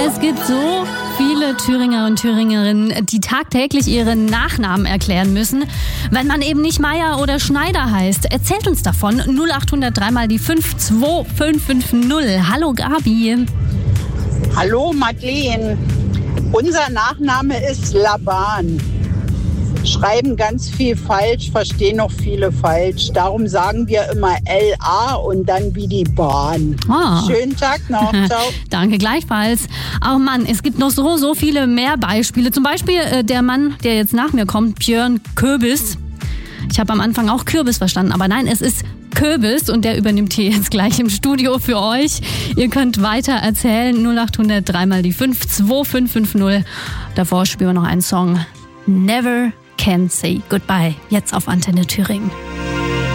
Es gibt so viele Thüringer und Thüringerinnen, die tagtäglich ihren Nachnamen erklären müssen, wenn man eben nicht Meier oder Schneider heißt. Erzählt uns davon 0800 mal die 52550. Hallo Gabi. Hallo Madeleine. Unser Nachname ist Laban. Schreiben ganz viel falsch, verstehen noch viele falsch. Darum sagen wir immer LA und dann wie die Bahn. Oh. Schönen Tag noch. Ciao. Danke gleichfalls. Oh Mann, es gibt noch so viele mehr Beispiele. Zum Beispiel der Mann, der jetzt nach mir kommt, Björn Köbis. Ich habe am Anfang auch Kürbis verstanden, aber nein, es ist Köbis und der übernimmt hier jetzt gleich im Studio für euch. Ihr könnt weiter erzählen. 0800 mal die 52550. Davor spielen wir noch einen Song. Never Can Say Goodbye. Jetzt auf Antenne Thüringen.